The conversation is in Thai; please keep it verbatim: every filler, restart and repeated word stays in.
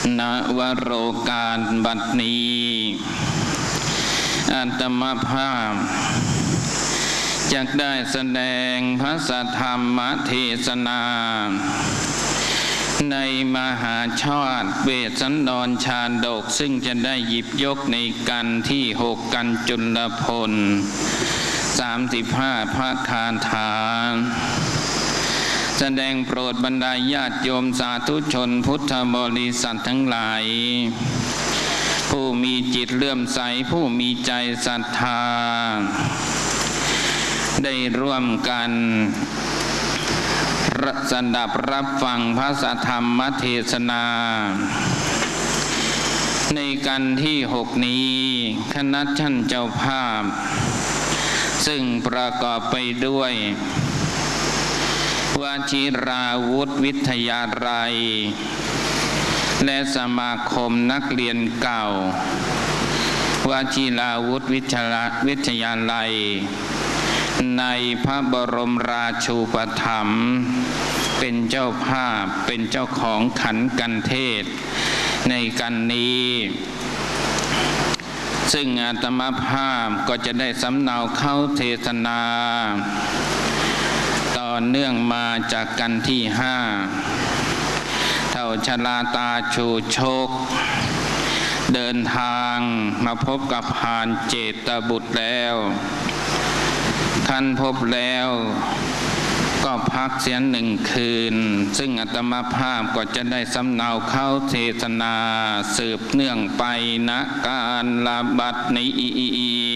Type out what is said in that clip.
ณวโรกาลบัดนี้อาตมาภาพจักได้แสดงพระสัทธรรมเทศนาในมหาชาติเวสสันดรชาดกซึ่งจะได้หยิบยกในกันที่หกกันจุลพลสามสิบห้าพระคาถาแสดงโปรดบรรดาญาติโยมสาธุชนพุทธบริษัททั้งหลายผู้มีจิตเลื่อมใสผู้มีใจศรัทธาได้ร่วมกันสดับรับฟังพระสัทธรรมเทศนาในกันที่หกนี้คณะท่านเจ้าภาพซึ่งประกอบไปด้วยวชิราวุธวิทยาลัยและสมาคมนักเรียนเก่าวชิราวุธวิทยาลัยในพระบรมราชูปถัมภ์เป็นเจ้าภาพเป็นเจ้าของขันกันเทศในกันนี้ซึ่งอาตมาภาพก็จะได้สำเนาเข้าเทศนาต่อเนื่องมาจากกันที่ห้าเท่าชลาตาชูโชคเดินทางมาพบกับพานเจตบุตรแล้วท่านพบแล้วก็พักเสียหนึ่งคืนซึ่งอาตมาภาพก็จะได้สำเนาเข้าเทศนาสืบเนื่องไปณกาลบัดนี้